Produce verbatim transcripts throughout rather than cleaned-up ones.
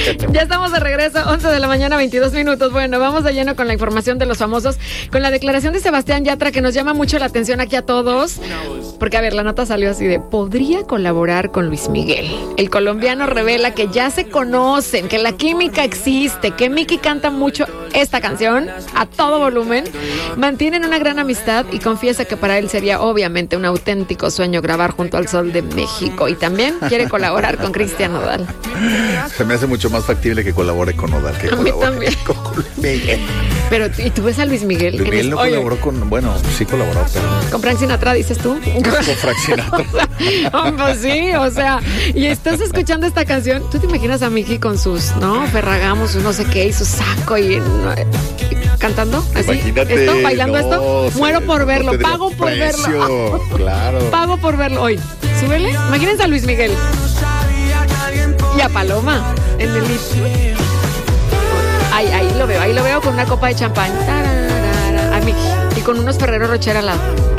Ya estamos de regreso, once de la mañana, veintidós minutos. Bueno, vamos de lleno con la información de los famosos, con la declaración de Sebastián Yatra, que nos llama mucho la atención aquí a todos. Porque, a ver, la nota salió así de: podría colaborar con Luis Miguel. El colombiano revela que ya se conocen, que la química existe, que Miki canta mucho esta canción a todo volumen, mantienen una gran amistad y confiesa que para él sería obviamente un auténtico sueño grabar junto al Sol de México, y también quiere colaborar con Cristian Nodal. Se me hace mucho más factible que colabore con Nodal que a mí colabore también. con Luis Miguel. Pero, ¿y tú ves a Luis Miguel? Luis Miguel no Oye, colaboró con, bueno, sí colaboró, pero... ¿Con Frank Sinatra, dices tú? Con Frank Sinatra. Oh, pues sí, o sea, y estás escuchando esta canción, ¿tú te imaginas a Miki con sus, no, Ferragamo, sus no sé qué, y su saco, y no, eh, cantando así? Imagínate, ¿Esto? ¿Bailando no, esto? Muero se, por no verlo, pago por precio, verlo. Claro. Pago por verlo hoy. Súbele, imagínense a Luis Miguel. Y a Paloma, en el lip. Ahí, ahí lo veo, ahí lo veo con una copa de champán. Tararara, a Miki. Y con unos Ferrero Rocher al lado.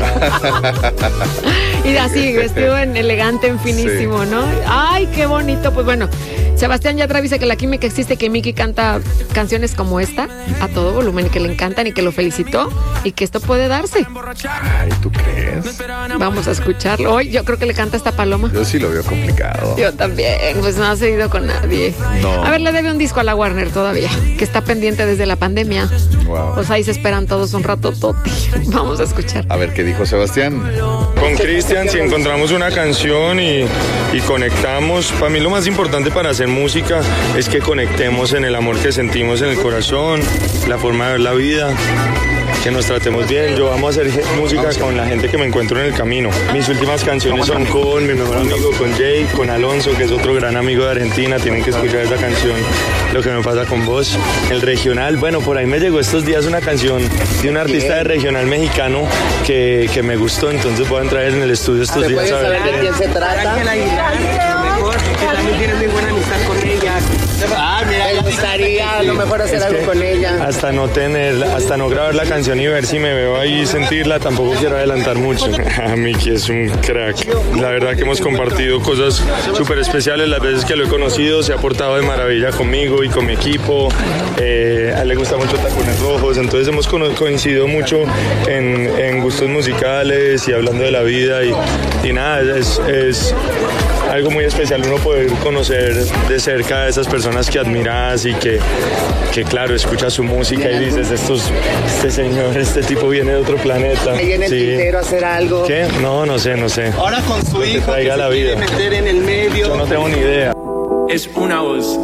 Y así, vestido en elegante, en finísimo, sí. ¿No? Ay, qué bonito. Pues bueno, Sebastián Yatra dice que la química existe, que Miki canta canciones como esta a todo volumen y que le encantan y que lo felicitó y que esto puede darse. Ay, ¿tú crees? Vamos a escucharlo. Hoy yo creo que le canta esta Paloma. Yo sí lo veo complicado. Yo también, pues no ha seguido con nadie. No. A ver, le debe un disco a la Warner todavía, que está pendiente desde la pandemia. Wow. Pues ahí se esperan todos un rato toti. Vamos a escuchar. A ver, ¿qué dijo Sebastián? Con Cristian, si encontramos una canción y, y conectamos, para mí lo más importante para hacer música es que conectemos en el amor que sentimos en el corazón, la forma de ver la vida, que nos tratemos bien. Yo amo hacer música con la gente que me encuentro en el camino. Mis últimas canciones son con mi mejor amigo, con Jay, con Alonso, que es otro gran amigo de Argentina. Tienen que escuchar esa canción, Lo que me pasa con vos. El regional, bueno, por ahí me llegó estos días una canción de un artista de regional mexicano que, que me gustó, entonces voy a entrar en el estudio estos días a ver de quién se trata. Mejor, que también tienes muy buena amistad con ella. Ah, mira, me gustaría a lo mejor hacer algo con ella. Hasta no tener, hasta no grabar la canción y ver si me veo ahí y sentirla, tampoco quiero adelantar mucho. Miki es un crack. La verdad que hemos compartido cosas súper especiales las veces que lo he conocido. Se ha portado de maravilla conmigo y con mi equipo. Eh, a él le gusta mucho Tacones Rojos, entonces hemos coincidido mucho en, en gustos musicales y hablando de la vida y, y nada, es, es algo muy especial uno poder conocer de cerca a esas personas que admiras y que, que claro, escuchas su música y dices, estos, este señor, este tipo viene de otro planeta. Ahí en el sí. tintero hacer algo. ¿Qué? No, no sé, no sé. Ahora con su que hijo traiga que la se vida. quiere meter en el medio. Yo no tengo ni idea. Es una voz.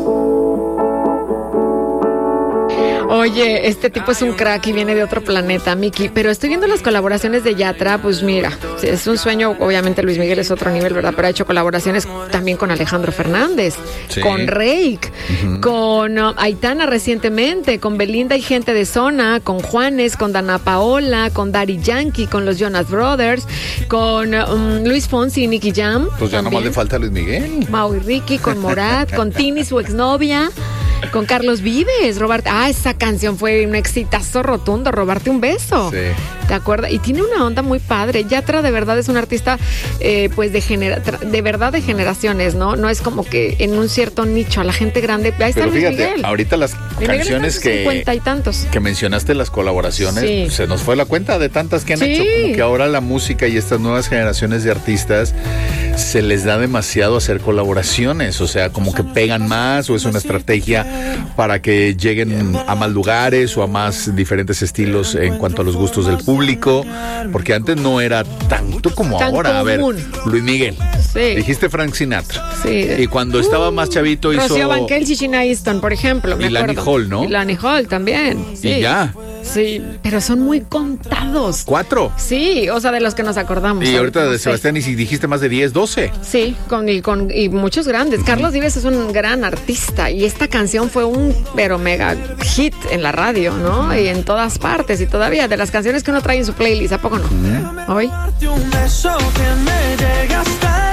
Oye, este tipo es un crack y viene de otro planeta, Miki. Pero estoy viendo las colaboraciones de Yatra, pues mira, es un sueño. Obviamente Luis Miguel es otro nivel, ¿verdad? Pero ha hecho colaboraciones también con Alejandro Fernández, sí. Con Reik, uh-huh. con uh, Aitana recientemente, con Belinda y gente de Zona, con Juanes, con Dana Paola, con Daddy Yankee, con los Jonas Brothers, con um, Luis Fonsi y Nicky Jam. Pues ya nomás le falta a Luis Miguel. Mau y Ricky, con Morat, con Tini, su exnovia. Con Carlos Vives, robarte. Ah, esa canción fue un exitazo rotundo, Robarte un beso. Sí. ¿Te acuerdas? Y tiene una onda muy padre. Yatra de verdad es un artista, eh, pues de genera de verdad de generaciones, ¿no? No es como que en un cierto nicho, a la gente grande. Ahí está Pero Luis fíjate, Miguel. ahorita las Luis canciones que cincuenta y tantos. que mencionaste, las colaboraciones, Sí. se nos fue la cuenta de tantas que han Sí. hecho, como que ahora la música y estas nuevas generaciones de artistas se les da demasiado hacer colaboraciones, o sea, como que pegan más o es una estrategia para que lleguen a más lugares o a más diferentes estilos en cuanto a los gustos del público, porque antes no era tanto como Tan ahora. A ver, común. Luis Miguel, Sí. dijiste Frank Sinatra, Sí. y cuando estaba más chavito hizo... Rocío Banquels y Sheena Easton, por ejemplo. Me Y Lani acuerdo. Hall, ¿no? Y Lani Hall también. Sí. Y ya. Sí, pero son muy contados. ¿Cuatro? Sí, o sea, de los que nos acordamos. Y ahorita no de sé. Sebastián, y si dijiste más de diez, doce. Sí, con, y, con, y muchos grandes. Uh-huh. Carlos Vives es un gran artista y esta canción fue un pero mega hit en la radio, ¿no? Uh-huh. Y en todas partes y todavía de las canciones que uno trae en su playlist, ¿a poco no? Uh-huh. Hoy.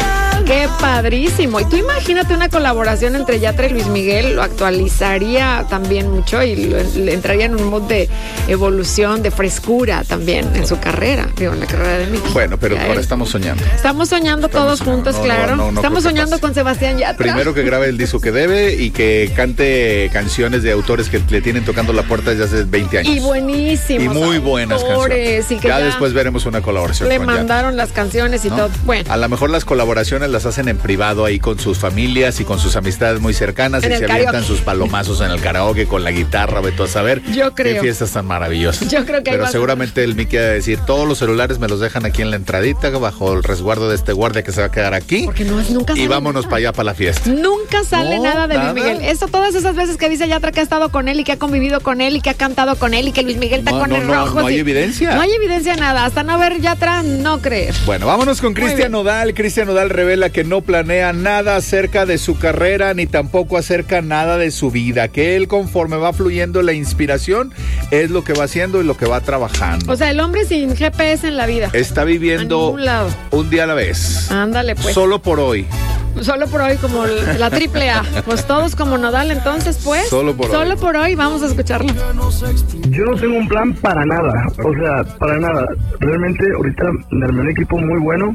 Qué padrísimo. Y tú imagínate una colaboración entre Yatra y Luis Miguel, lo actualizaría también mucho y lo, le entraría en un mood de evolución, de frescura también en su carrera, digo, en la carrera de Miki. Bueno, pero ahora estamos soñando. Estamos soñando estamos todos soñando. juntos, No, claro. no, no, no estamos soñando pase. con Sebastián Yatra. Primero que grabe el disco que debe y que cante canciones de autores que le tienen tocando la puerta desde hace veinte años. Y buenísimos. Y muy buenas autores, canciones. Y que ya, ya después veremos una colaboración le con mandaron Yatra. Las canciones y ¿No? todo. Bueno. A lo mejor las colaboraciones las hacen en privado ahí con sus familias y con sus amistades muy cercanas En y el se karaoke. avientan sus palomazos en el karaoke con la guitarra, ve tú a saber. Yo creo. Qué fiestas tan maravillosas. Yo creo que ahí Pero va a seguramente el Miki va a decir, todos los celulares me los dejan aquí en la entradita, bajo el resguardo de este guardia que se va a quedar aquí. Porque no, nunca sale Y vámonos nada. para allá, para la fiesta. Nunca sale No, nada de nada. Luis Miguel. Eso, todas esas veces que dice Yatra que ha estado con él y que ha convivido con él y que ha cantado con él y que Luis Miguel No, tacones no, no, rojos. no hay y- evidencia. No hay evidencia de nada. Hasta no ver Yatra, no creer. Bueno, vámonos con Cristian bien. Nodal. Cristian Nodal revela que no planea nada acerca de su carrera ni tampoco acerca nada de su vida, que él conforme va fluyendo la inspiración es lo que va haciendo y lo que va trabajando. O sea, el hombre sin G P S en la vida. Está A viviendo ningún lado. un día a la vez. Ándale, pues. Solo por hoy. Solo por hoy, como la triple A. Pues todos como Nodal, entonces, pues. Solo por Solo hoy. por hoy, vamos a escucharlo. Yo no tengo un plan para nada, o sea, para nada. Realmente ahorita me armé un equipo muy bueno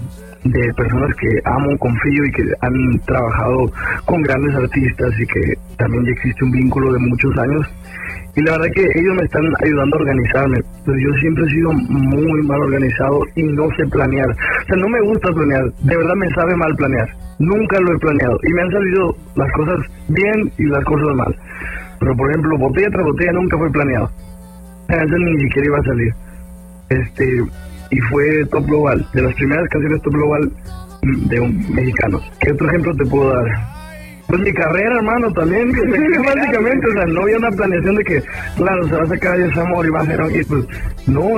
de personas que amo, confío y que han trabajado con grandes artistas y que también ya existe un vínculo de muchos años. Y la verdad que ellos me están ayudando a organizarme, pero yo siempre he sido muy mal organizado y no sé planear. O sea, no me gusta planear, de verdad me sabe mal planear. Nunca lo he planeado y me han salido las cosas bien y las cosas mal. Pero por ejemplo, botella tras botella nunca fue planeado. Eso ni siquiera iba a salir. Este, y fue top global, de las primeras canciones top global de un mexicano. ¿Qué otro ejemplo te puedo dar? Pues mi carrera, hermano, también, o sea, que básicamente, o sea, no había una planeación de que, claro, se va a sacar ese amor y va a ser, y pues, no,